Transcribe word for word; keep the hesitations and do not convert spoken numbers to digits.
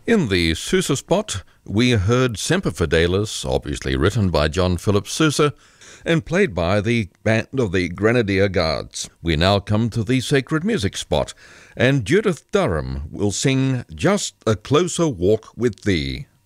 In the Sousa spot, we heard Semper Fidelis, obviously written by John Philip Sousa, and played by the band of the Grenadier Guards. We now come to the Sacred Music spot, and Judith Durham will sing Just a Closer Walk with Thee.